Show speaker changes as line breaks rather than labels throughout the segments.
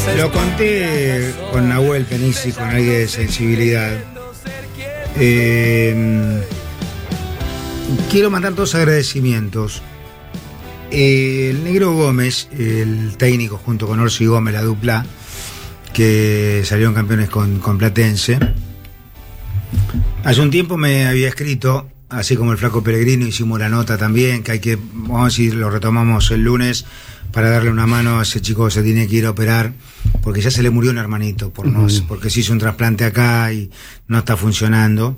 Lo conté con Nahuel Penisi, con alguien de sensibilidad. Quiero mandar dos agradecimientos. El Negro Gómez, el técnico, junto con Orsi Gómez, la dupla, que salieron campeones con Platense. Hace un tiempo me había escrito, así como el Flaco Pellegrino, hicimos la nota también, que hay que, vamos a decir, lo retomamos el lunes, para darle una mano a ese chico que se tiene que ir a operar, porque ya se le murió un hermanito, porque se hizo un trasplante acá y no está funcionando.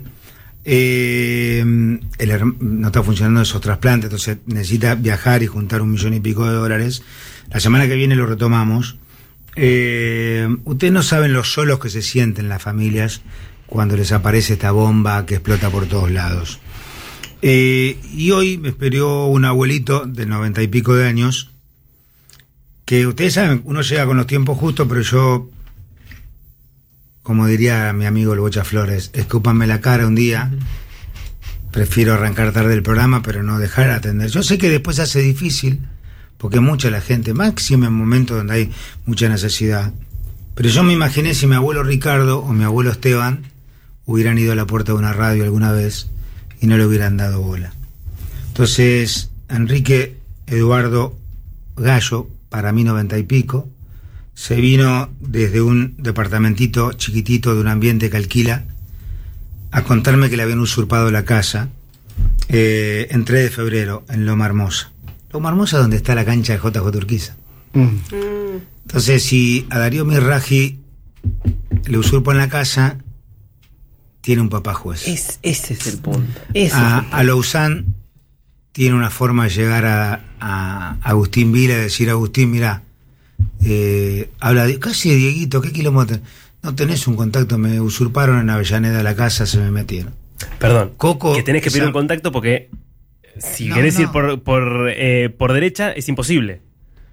No está funcionando esos trasplantes, entonces necesita viajar y juntar $1,000,000 y pico. La semana que viene lo retomamos. Ustedes no saben los solos que se sienten las familias cuando les aparece esta bomba que explota por todos lados. Y hoy me esperó un abuelito de 90 y pico de años, que ustedes saben, uno llega con los tiempos justos, pero yo, como diría mi amigo el Bocha Flores, escúpanme la cara un día. Prefiero arrancar tarde el programa, pero no dejar de atender. Yo sé que después se hace difícil, porque mucha la gente, máximo en momentos donde hay mucha necesidad. Pero yo me imaginé si mi abuelo Ricardo o mi abuelo Esteban hubieran ido a la puerta de una radio alguna vez y no le hubieran dado bola. Entonces, Enrique Eduardo Gallo, para mí 90 y pico, se vino desde un departamentito chiquitito de un ambiente que alquila a contarme que le habían usurpado la casa en 3 de febrero en Loma Hermosa. Loma Hermosa, donde está la cancha de JJ Urquiza. Entonces, si a Darío Mirraji le usurpan la casa, tiene un papá juez.
Ese es el punto.
A Lausanne tiene una forma de llegar a Agustín Vila y decir: Agustín, mirá, habla casi de Dieguito, ¿qué kilómetros? No tenés un contacto, me usurparon en Avellaneda la casa, se me metieron.
Perdón,
Coco,
que tenés que pedir un contacto porque si querés ir por derecha es imposible.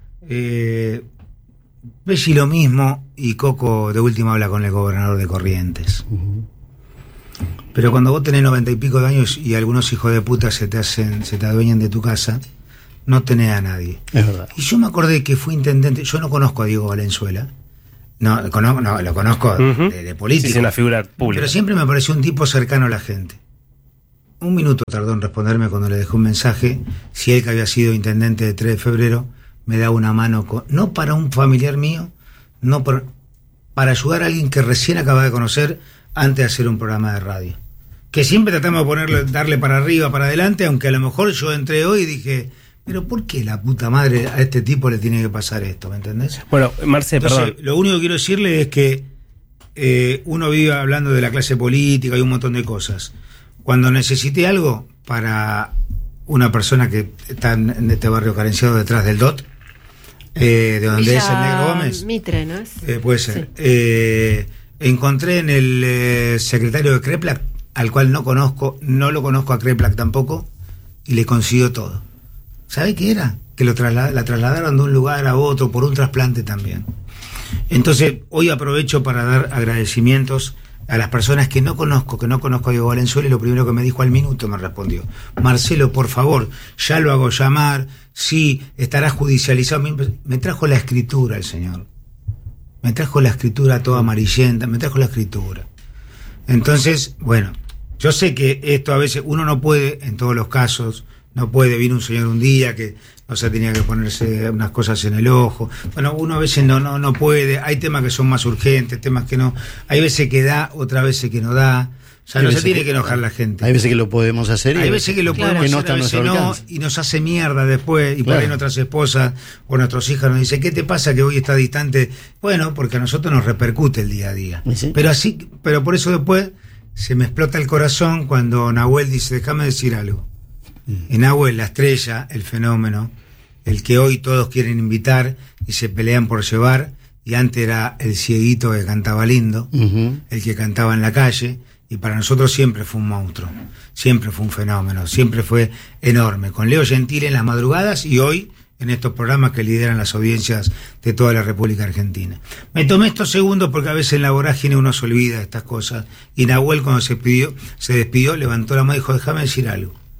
Belli lo mismo, y Coco de última habla con el gobernador de Corrientes. Pero cuando vos tenés 90 y pico de años y algunos hijos de puta se te adueñan de tu casa, no tenés a nadie.
Es verdad.
Y yo me acordé que fui intendente. Yo no conozco a Diego Valenzuela. No, lo conozco de político.
Sí, es una figura pública.
Pero siempre me pareció un tipo cercano a la gente. Un minuto tardó en responderme cuando le dejé un mensaje. Si él, que había sido intendente de 3 de febrero, me daba una mano, no para un familiar mío, no para ayudar a alguien que recién acaba de conocer antes de hacer un programa de radio. Que siempre tratamos de darle para arriba, para adelante, aunque a lo mejor yo entré hoy y dije: pero ¿por qué la puta madre a este tipo le tiene que pasar esto? ¿Me entendés?
Bueno, Marce,
entonces,
perdón.
Lo único que quiero decirle es que uno vive hablando de la clase política y un montón de cosas. Cuando necesite algo para una persona que está en este barrio carenciado detrás del DOT, de donde Villa es el Negro Gómez.
Mitre, ¿no?
Puede ser.
Sí.
Encontré en el secretario de Kreplak, al cual no lo conozco a Kreplak tampoco, y le consiguió todo. ¿Sabe qué era? Que la trasladaron de un lugar a otro por un trasplante también. Entonces, hoy aprovecho para dar agradecimientos a las personas que no conozco a Diego Valenzuela, y lo primero que me dijo al minuto me respondió: Marcelo, por favor, ya lo hago llamar, sí, estará judicializado. Me trajo la escritura el señor. Me trajo la escritura toda amarillenta, me trajo la escritura. Entonces, bueno, yo sé que esto a veces uno no puede, en todos los casos, no puede. Vino un señor un día que no se tenía que ponerse unas cosas en el ojo. Bueno, uno a veces no puede. Hay temas que son más urgentes, temas que no. Hay veces que da, otras veces que no da. O sea, no se tiene que enojar la gente.
Hay veces que lo podemos hacer.
Hay veces que lo podemos hacer, a veces no, y nos hace mierda después. Y por ahí nuestras esposas o nuestros hijos nos dicen: ¿qué te pasa que hoy está distante? Bueno, porque a nosotros nos repercute el día a día. ¿Sí? Pero por eso después se me explota el corazón cuando Nahuel dice: déjame decir algo. Y Nahuel, la estrella, el fenómeno, el que hoy todos quieren invitar y se pelean por llevar, y antes era el cieguito que cantaba lindo, el que cantaba en la calle, y para nosotros siempre fue un monstruo, siempre fue un fenómeno, siempre fue enorme, con Leo Gentile en las madrugadas y hoy en estos programas que lideran las audiencias de toda la República Argentina. Me tomé estos segundos porque a veces en la vorágine uno se olvida de estas cosas, y Nahuel, cuando se despidió, levantó la mano y dijo: déjame decir algo.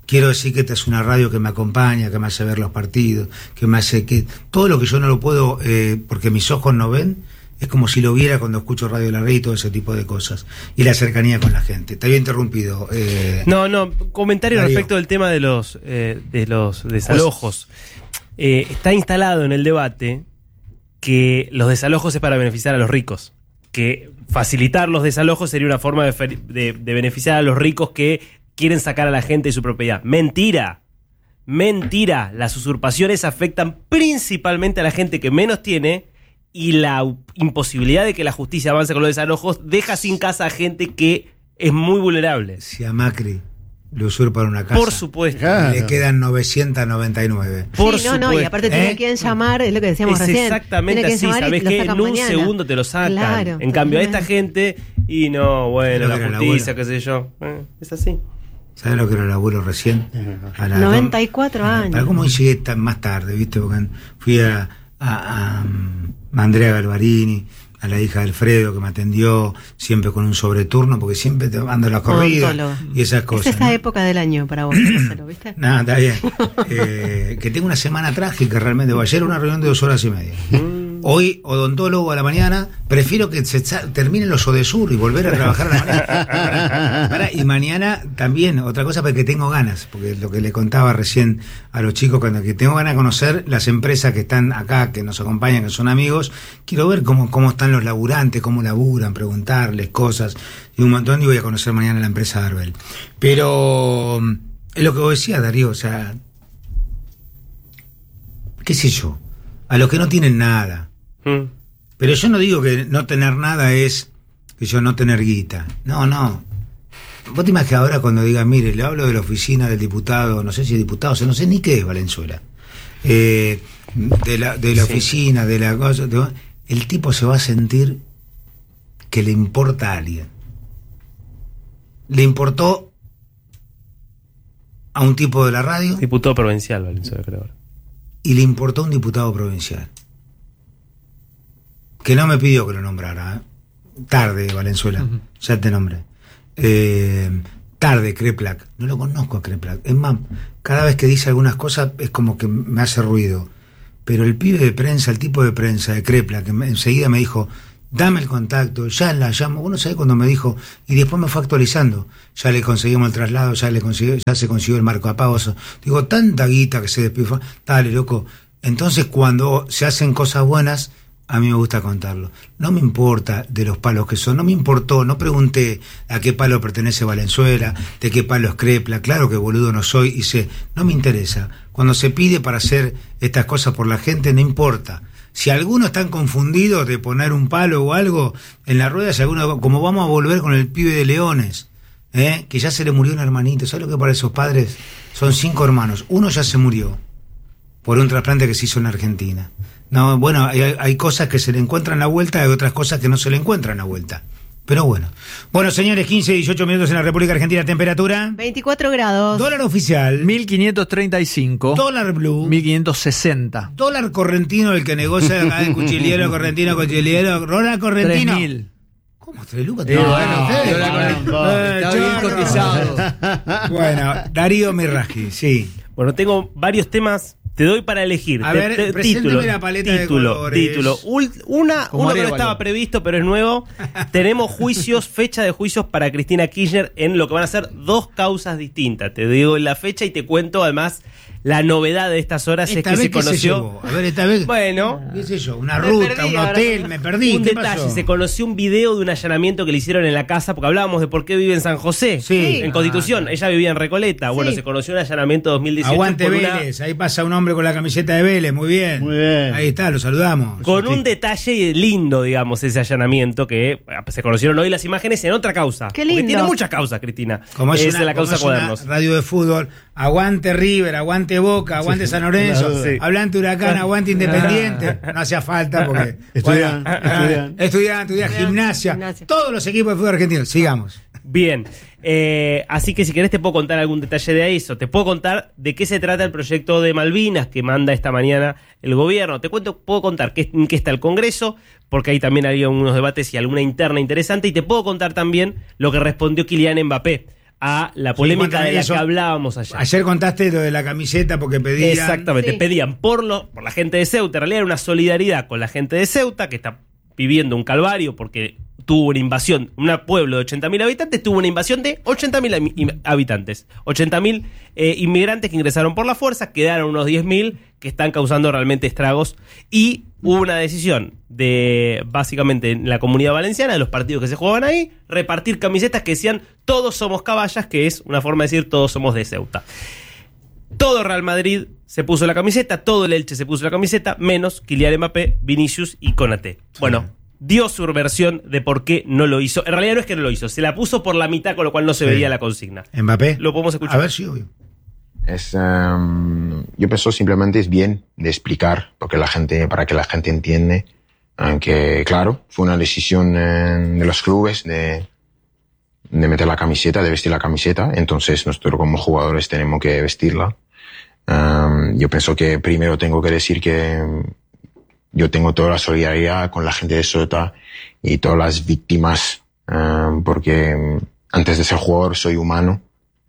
quiero decir que esta es una radio que me acompaña, que me hace ver los partidos, que me hace que todo lo que yo no lo puedo, porque mis ojos no ven, es como si lo viera cuando escucho Radio La Red y todo ese tipo de cosas. Y la cercanía con la gente. Te había interrumpido.
No, comentario
Darío.
respecto del tema de los desalojos. Está instalado en el debate que los desalojos es para beneficiar a los ricos. Que facilitar los desalojos sería una forma de beneficiar a los ricos que quieren sacar a la gente de su propiedad. Mentira. Mentira. Las usurpaciones afectan principalmente a la gente que menos tiene. Y la imposibilidad de que la justicia avance con los desalojos deja sin casa a gente que es muy vulnerable.
Si a Macri le usurpan una casa,
Por supuesto.
le quedan 999.
Por
sí, no,
supuesto.
y aparte tiene quien llamar, es lo que decíamos
Es
recién.
exactamente
Tiene
así,
llamar y
sabés
lo
que
sacan
en un
mañana.
segundo te lo sacan.
Claro,
En cambio a esta
totalmente.
gente, y no, bueno,
Creo
la
que era el
justicia,
abuelo.
qué sé yo. Es así.
¿Sabes lo que era el abuelo recién? A las
94 años.
¿Para cómo llegué tan más tarde, viste? Porque fui a Andrea Galvarini, a la hija de Alfredo, que me atendió siempre con un sobreturno, porque siempre te mando la corrida
Odontólogo.
y esas cosas.
Es esa
¿no?
época del año para vos, Marcelo, ¿viste?
No, está bien. Que tengo una semana trágica realmente. Ayer una reunión de 2 horas y media. Hoy, odontólogo a la mañana. Prefiero que se terminen los Odesur y volver a trabajar a la mañana. Pará, y mañana también, otra cosa, porque tengo ganas. Porque lo que le contaba recién a los chicos, cuando que tengo ganas de conocer las empresas que están acá, que nos acompañan, que son amigos. Quiero ver cómo están los laburantes, cómo laburan, preguntarles cosas y un montón. Y voy a conocer mañana la empresa Arbel. Pero es lo que vos decías, Darío, o sea, qué sé yo, a los que no tienen nada. Pero yo no digo que no tener nada es que yo no tener guita. No. Vos te imaginas ahora cuando digas, mire, le hablo de la oficina del diputado, no sé si diputado, o sea, no sé ni qué es Valenzuela. De la oficina, de la cosa. El tipo se va a sentir que le importa a alguien. Le importó a un tipo de la radio
Diputado provincial, Valenzuela, creo.
y le importó a un diputado provincial. Que no me pidió que lo nombrara. Tarde, Valenzuela. Ya te nombré. Tarde, Kreplak. No lo conozco a Kreplak. Es más, cada vez que dice algunas cosas es como que me hace ruido. Pero el pibe de prensa, el tipo de prensa de Kreplak, que enseguida me dijo, dame el contacto, ya la llamo. Uno sabe cuando me dijo, y después me fue actualizando. Ya le conseguimos el traslado, ya se consiguió el marco apagos. Digo, tanta guita que se despifa. Dale, loco. Entonces, cuando se hacen cosas buenas, a mí me gusta contarlo. No me importa de los palos que son, no me importó, no pregunté a qué palo pertenece Valenzuela, de qué palo es Kreplak, claro que boludo no soy y sé, no me interesa. Cuando se pide para hacer estas cosas por la gente, no importa. Si algunos están confundidos de poner un palo o algo en la rueda, si alguno, como vamos a volver con el pibe de Leones, que ya se le murió un hermanito. ¿Sabes lo que para esos padres? Son 5 hermanos, uno ya se murió por un trasplante que se hizo en Argentina. No, bueno, hay cosas que se le encuentran la vuelta, hay otras cosas que no se le encuentran la vuelta. Pero bueno. Bueno, señores, 15, 18 minutos en la República Argentina, temperatura.
24 grados.
Dólar oficial.
1535.
Dólar blue.
1560.
Dólar correntino, el que negocia acá en Cuchillero, correntino. Dólar correntino.
3000.
¿Cómo? 3 lucas.
Está bien cotizado.
Bueno, Darío Mirraji, sí.
Bueno, tengo varios temas. Te doy para elegir.
A ver, presénteme la paleta de colores.
Título. Uno que no estaba previsto, pero es nuevo. Tenemos fecha de juicios para Cristina Kirchner en lo que van a ser 2 causas distintas. Te digo la fecha y te cuento además la novedad de estas horas es que se conoció.
A ver, esta vez.
Bueno,
¿Qué sé yo? Una ruta, un hotel, me perdí.
Un
¿Qué
detalle,
pasó?
se conoció un video de un allanamiento que le hicieron en la casa, porque hablábamos de por qué vive en San José,
Sí.
en Constitución. Ella vivía en Recoleta. Bueno,
Sí.
se conoció un allanamiento 2018
Aguante
por una-
Vélez, ahí pasa un hombre con la camiseta de Vélez, muy bien.
Muy bien.
Ahí está, lo saludamos.
con un detalle lindo, digamos, ese allanamiento que se conocieron hoy las imágenes en otra causa.
Qué
Porque
lindo.
tiene muchas causas, Cristina.
Como es
la causa
como es
Cuadernos.
una radio de fútbol, aguante River, aguante Boca, aguante San Lorenzo,
Sí.
aguante Huracán, aguante Independiente, no hacía falta porque estudian, gimnasia, todos los equipos de fútbol argentino, sigamos.
Bien, así que si querés te puedo contar algún detalle de eso. Te puedo contar de qué se trata el proyecto de Malvinas que manda esta mañana el gobierno. Puedo contar en qué está el Congreso, porque ahí también había unos debates y alguna interna interesante. Y te puedo contar también lo que respondió Kylian Mbappé a la polémica de la
eso,
que hablábamos ayer.
Ayer contaste lo de la camiseta porque pedían...
Exactamente,
Sí.
pedían por la gente de Ceuta. En realidad era una solidaridad con la gente de Ceuta, que está viviendo un calvario porque tuvo una invasión. Un pueblo de 80.000 habitantes tuvo una invasión de 80.000 habitantes. 80.000 inmigrantes que ingresaron por la fuerza, quedaron unos 10.000 que están causando realmente estragos. Y hubo una decisión de, básicamente, en la Comunidad Valenciana, de los partidos que se jugaban ahí, repartir camisetas que decían todos somos caballas, que es una forma de decir todos somos de Ceuta. Todo Real Madrid se puso la camiseta, todo el Elche se puso la camiseta, menos Kylian Mbappé, Vinicius y Konaté. Bueno, dio su versión de por qué no lo hizo. En realidad no es que no lo hizo, se la puso por la mitad, con lo cual no se veía la consigna.
¿Mbappé?
Lo podemos escuchar.
A ver si obvio.
Yo pienso simplemente es bien de explicar para que la gente entiende que, claro, fue una decisión de los clubes de meter la camiseta, de vestir la camiseta. Entonces nosotros como jugadores tenemos que vestirla. Yo pienso que primero tengo que decir que yo tengo toda la solidaridad con la gente de Ceuta y todas las víctimas, porque antes de ser jugador soy humano.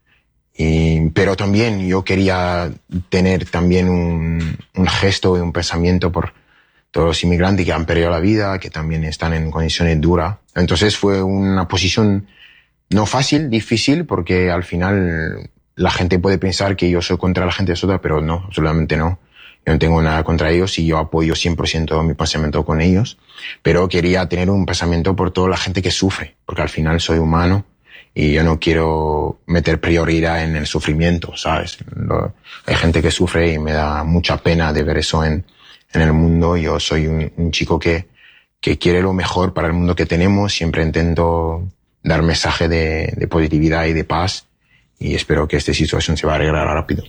Pero también yo quería tener también un gesto y un pensamiento por todos los inmigrantes que han perdido la vida, que también están en condiciones duras. Entonces fue una posición no fácil, difícil, porque al final la gente puede pensar que yo soy contra la gente de Ceuta, pero no, absolutamente no. Yo no tengo nada contra ellos y yo apoyo 100% mi pensamiento con ellos, pero quería tener un pensamiento por toda la gente que sufre, porque al final soy humano. Y yo no quiero meter prioridad en el sufrimiento, ¿sabes? Hay gente que sufre y me da mucha pena de ver eso en el mundo. Yo soy un chico que quiere lo mejor para el mundo que tenemos. Siempre intento dar mensaje de positividad y de paz. Y espero que esta situación se va a arreglar rápido.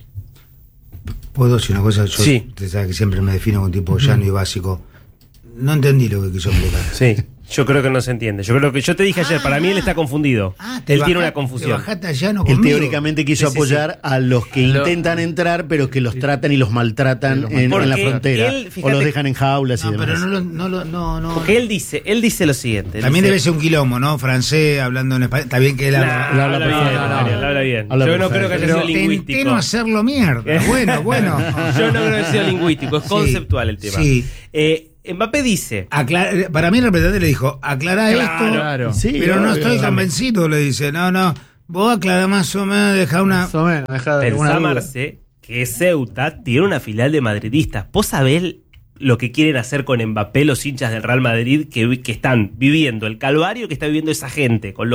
¿Puedo decir una cosa? Yo,
Sí.
Usted sabe que siempre me defino como un tipo llano y básico. No entendí lo que quiso explicar.
Sí, yo creo que no se entiende. Yo creo que yo te dije ayer, para mí él está confundido. él tiene una confusión.
Te bajaste a llano
Él
conmigo.
teóricamente quiso
Sí, sí,
apoyar a los que intentan entrar, pero que los tratan y los maltratan en la
Porque
frontera.
él, fíjate,
o los dejan en jaulas y
No,
demás.
pero no.
Porque él dice lo siguiente. él
También
dice,
debe ser un quilombo, ¿no? Francés, hablando en español. Está bien que él
Nah,
habla.
habla bien, habla bien.
Habla
Yo no
perfecto.
creo que haya
Pero
sido lingüístico.
intenté no hacerlo mierda. Bueno.
Yo no creo que haya sido lingüístico, es
Sí,
conceptual el tema.
sí.
Mbappé dice...
Para mí el representante le dijo, aclará esto,
Claro.
Sí,
pero no
obvio.
estoy convencido, le dice. No, vos aclará más o menos, deja una...
Más o menos, deja de alguna
Pensá,
duda.
Marce, que Ceuta tiene una filial de madridistas. ¿Vos sabés lo que quieren hacer con Mbappé los hinchas del Real Madrid que están viviendo el calvario que está viviendo esa gente, con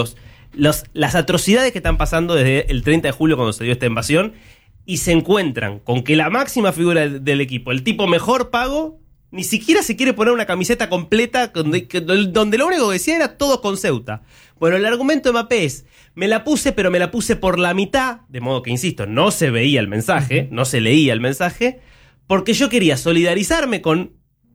las atrocidades que están pasando desde el 30 de julio cuando se dio esta invasión, y se encuentran con que la máxima figura del equipo, el tipo mejor pago, ni siquiera se quiere poner una camiseta completa donde lo único que decía era todo con Ceuta? Bueno, el argumento de Mbappé es, me la puse, pero me la puse por la mitad, de modo que, insisto, no se veía el mensaje, no se leía el mensaje, porque yo quería solidarizarme con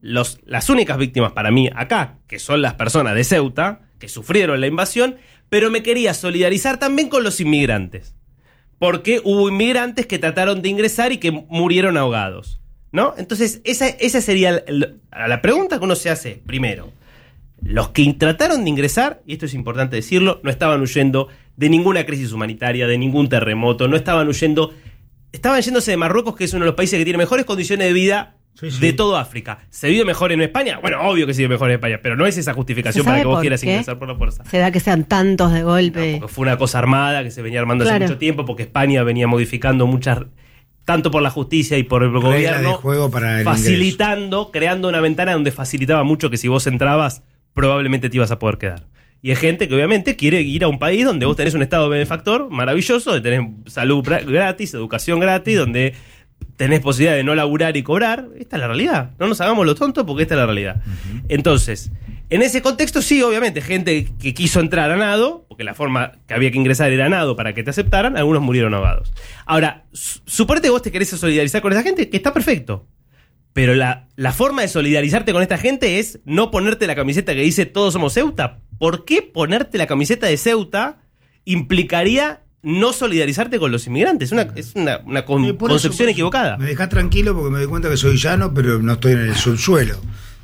las únicas víctimas para mí acá, que son las personas de Ceuta, que sufrieron la invasión, pero me quería solidarizar también con los inmigrantes, porque hubo inmigrantes que trataron de ingresar y que murieron ahogados, ¿no? Entonces, esa sería la pregunta que uno se hace primero. Los que trataron de ingresar, y esto es importante decirlo, no estaban huyendo de ninguna crisis humanitaria, de ningún terremoto, no estaban huyendo, estaban yéndose de Marruecos, que es uno de los países que tiene mejores condiciones de vida de todo África. ¿Se vive mejor en España? Bueno, obvio que se vive mejor en España, pero no es esa justificación para que vos quieras ingresar por la fuerza.
Se da que sean tantos de golpe.
No, porque fue una cosa armada que se venía armando hace
Claro.
mucho tiempo, porque España venía modificando muchas, tanto por la justicia y por el
Regla
gobierno,
de juego para el
facilitando, creando una ventana donde facilitaba mucho que si vos entrabas, probablemente te ibas a poder quedar. Y hay gente que obviamente quiere ir a un país donde vos tenés un estado benefactor maravilloso, donde tenés salud gratis, educación gratis, donde tenés posibilidad de no laburar y cobrar. Esta es la realidad. No nos hagamos los tontos porque esta es la realidad. Entonces, en ese contexto sí, obviamente, gente que quiso entrar a nado, porque la forma que había que ingresar era a nado para que te aceptaran, algunos murieron ahogados. Ahora, suponete que vos te querés solidarizar con esa gente, que está perfecto. Pero la forma de solidarizarte con esta gente es no ponerte la camiseta que dice todos somos Ceuta. ¿Por qué ponerte la camiseta de Ceuta implicaría no solidarizarte con los inmigrantes? Es una
Por
concepción
eso,
equivocada.
Me dejás tranquilo porque me doy cuenta que soy llano, pero no estoy en el subsuelo.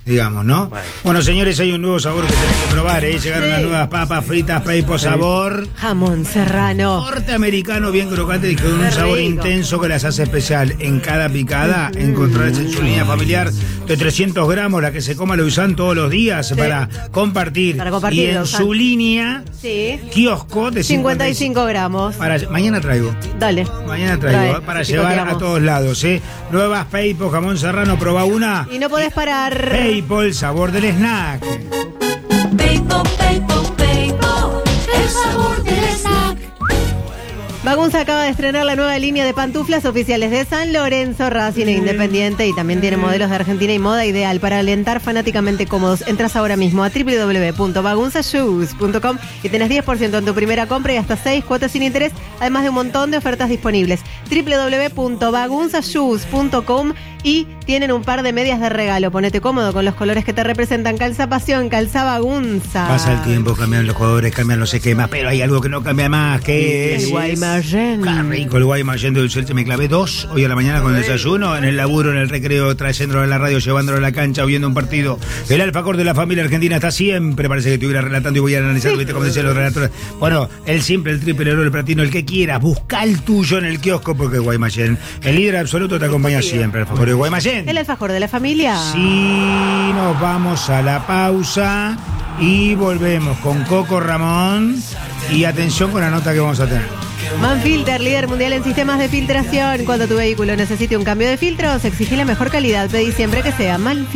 digamos, ¿no? Bueno, señores, hay un nuevo sabor que tenés que probar, ¿eh? Llegaron las nuevas papas fritas Peipo sabor
Jamón serrano.
norteamericano, bien crocante y con un
Qué
sabor
rico.
intenso que las hace especial. En cada picada encontrarás en su línea familiar de 300 gramos, la que se coma lo usan todos los días para compartir.
Para compartir,
y en
lo usan.
su línea,
Sí.
kiosco de
55 gramos.
Mañana traigo.
Dale.
Mañana traigo,
Trae,
para
sí,
llevar
picoteamos.
a todos lados, ¿eh? Nuevas Peipo, jamón serrano, probá una.
Y no podés parar.
Peipo, el sabor del snack.
Peipo, Peipo, Peipo, el sabor del snack.
Bagunza acaba de estrenar la nueva línea de pantuflas oficiales de San Lorenzo, Racing e Independiente, y también tiene modelos de Argentina y moda ideal para alentar fanáticamente cómodos. Entras ahora mismo a www.bagunzashoes.com y tenés 10% en tu primera compra y hasta 6 cuotas sin interés, además de un montón de ofertas disponibles. www.bagunzashoes.com y tienen un par de medias de regalo. Ponete cómodo con los colores que te representan. Calza pasión, calza Bagunza.
Pasa el tiempo, cambian los jugadores, cambian los esquemas, pero hay algo que no cambia más, que es...
El Guaymallén.
Qué rico el Guaymallén de dulce. Me clavé 2 hoy a la mañana con el desayuno, en el laburo, en el recreo, trayéndolo a la radio, llevándolo a la cancha, o viendo un partido. El alfacor de la familia argentina está siempre, parece que estuviera relatando y voy a analizar, ¿viste? Como decían los relatores. Bueno, el simple, el triple, el oro, el platino, el que quieras, busca el tuyo en el kiosco, porque Guaymallén, el líder absoluto, te acompaña siempre, el alfacor de Guaymallén.
El alfajor de la familia.
Sí, nos vamos a la pausa y volvemos con Coco Ramón. Y atención con la nota que vamos a tener.
Manfilter, líder mundial en sistemas de filtración. Cuando tu vehículo necesite un cambio de filtros, exige la mejor calidad. Pedí siempre que sea Manfilter.